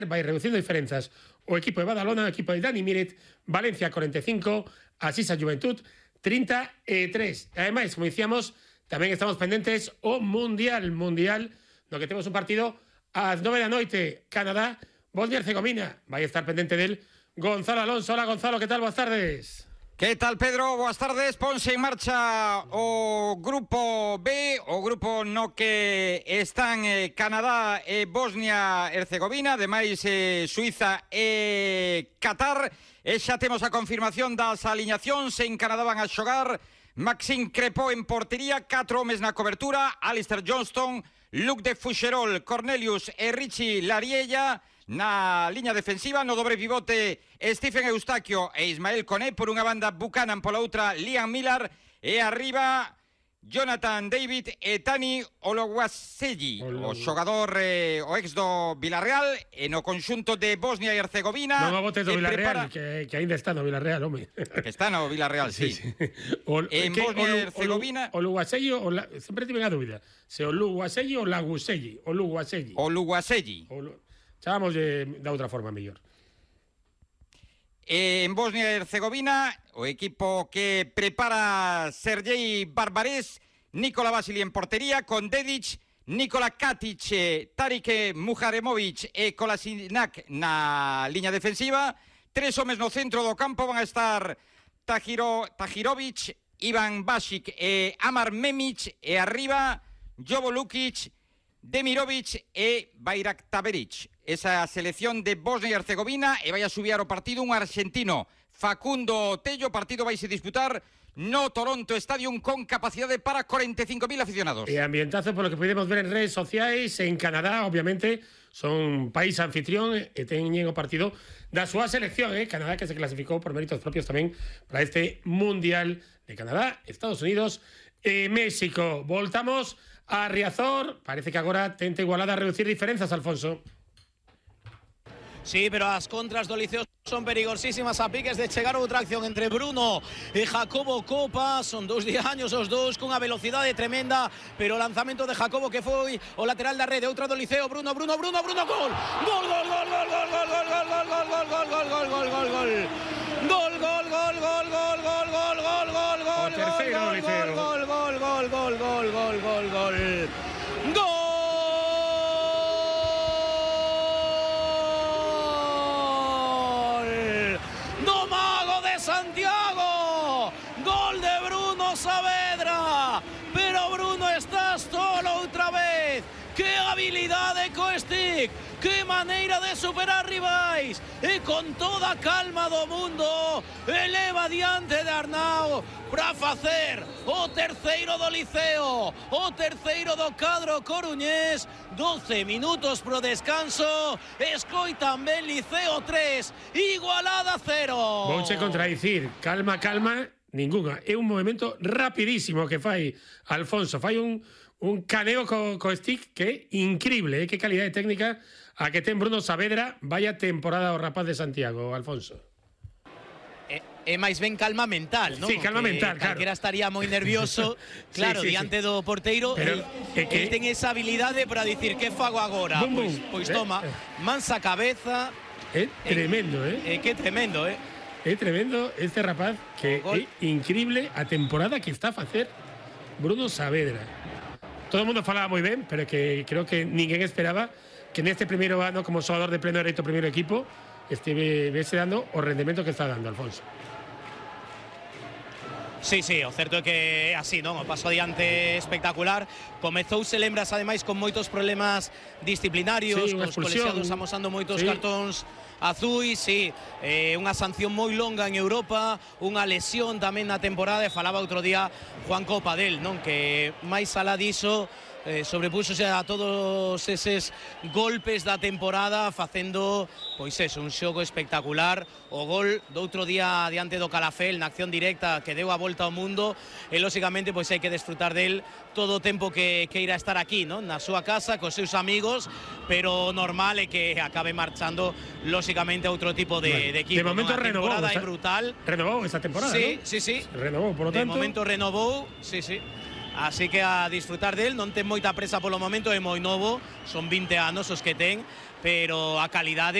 vai reducindo diferenzas o equipo de Badalona, o equipo de Dani Miret, Valencia 45, Asís a Juventud 33. Ademais, como dicíamos, tamén estamos pendentes o Mundial, no que temos un partido ás 9 da noite, Canadá, Bosnia e Herzegovina. Vai estar pendente del Gonzalo Alonso. Hola, Gonzalo, que tal? Boas tardes. Que tal, Pedro? Boas tardes. Ponse en marcha o grupo B, o grupo no que están Canadá e Bosnia e Herzegovina, ademais Suiza e Qatar. E xa temos a confirmación das aliñacións. En Canadá van a xogar Maxime Crépeau en portería, 4 homes na cobertura, Alistair Johnston, Luc de Foucherolles, Cornelius e Richie Lariella. Na liña defensiva, no dobre pivote, Stephen Eustaquio e Ismael Koné, por unha banda Buchanan, pola outra Liam Millar, e arriba Jonathan David e Tani Oluwaseyi, o xogador, o ex do Villarreal, e no conxunto de Bosnia e Herzegovina. Non a botes do Villarreal, que ainda está no Villarreal, home. Que está no Villarreal, sí. En Bosnia e Herzegovina... Oluwaseyi, sempre tive a dúbida, se Oluwaseyi ou Laguseyi. Oluwaseyi. Chábamos de outra forma mellor. En Bosnia e Herzegovina, o equipo que prepara Sergei Barbarés, Nikola Vasili en portería, con Dedic, Nikola Katic, Tarik Muharemovic e Kolasinac na liña defensiva. 3 homes no centro do campo van a estar Tahirovic, Ivan Basic e Amar Memic, e arriba Jovo Lukic, Demirovic e Bayraktarevic. Esa selección de Bosnia e Herzegovina, e vai a subir ao partido un argentino, Facundo Tello. O partido vai se disputar no Toronto Stadium con capacidade para 45.000 aficionados. E ambientazo polo que podemos ver en redes sociais. En Canadá, obviamente, son país anfitrión e teñen o partido da súa selección, Canadá, que se clasificou por méritos propios tamén para este Mundial de Canadá, Estados Unidos e México. Voltamos a Riazor. Parece que agora tenta igualada a reducir diferenzas, Alfonso. Sí, pero as contras do Liceo son perigosísimas a piques de chegar outra acción entre Bruno e Jacobo Copa. Son 2 diaños os dous cunha velocidade tremenda, pero o lanzamento de Jacobo que foi o lateral da rede, outra do Liceo, Bruno, gol! Gol, gol, gol, gol, gol, gol, gol, gol, gol, gol, gol, gol, gol, gol, gol, gol, gol, gol, gol, gol. Gol, gol, gol, gol, gol, gol, gol, gol, gol, gol, gol, gol, gol, gol, gol, gol, gol, gol. Gol! Santiago, gol de Bruno Saavedra, pero Bruno estás solo outra vez. Que habilidade co stick, que maneira de superar rivais, e con toda a calma do mundo eleva diante de Arnau para facer o terceiro do Liceo, o terceiro do cadro coruñés. 12 minutos pro descanso, escoitan ben Liceo 3, igualada 0. Vouche contradicir, calma, ningunha. É un movimento rapidísimo que fai Alfonso, fai un caneo co stick que é increíble, que calidade técnica a que ten Bruno Saavedra. Vaya temporada o rapaz de Santiago, Alfonso. É máis ben calma mental, non? Sí, calma mental, claro. Calquera estaría moi nervioso, claro, diante do porteiro. Pero el ten esa habilidade para dicir que fago agora. Pois toma, mansa cabeza. É tremendo, Que tremendo, É tremendo este rapaz, que é increíble a temporada que está a facer Bruno Saavedra. Todo o mundo falaba moi ben, pero que creo que ninguén esperaba que neste primeiro ano como xogador de pleno dereito primeiro equipo estivese dando o rendemento que está dando, Alfonso. Sí, o certo é que é así, non? O paso adiante espectacular. Comezouse, lembras, ademais, con moitos problemas disciplinarios, cos colexiados amosando moitos cartóns azuis, unha sanción moi longa en Europa, unha lesión tamén na temporada, e falaba outro día Juan Copa del, non? Que máis alá diso sobrepúxose a todos eses golpes da temporada, facendo, pois eso, un xogo espectacular. O gol do outro día diante do Calafell, na acción directa que deu a volta ao mundo, e lóxicamente pois hai que desfrutar del todo o tempo que irá estar aquí, non? Na súa casa, cos seus amigos, pero normal é que acabe marchando lóxicamente a outro tipo de equipo. De momento renovou, é brutal. Renovou esta temporada, sí, ¿no? Sí. Renovou, por lo tanto. De momento renovou, sí. Así que a disfrutar del, non ten moita presa polo momento, é moi novo, son 20 anos os que ten, pero a calidade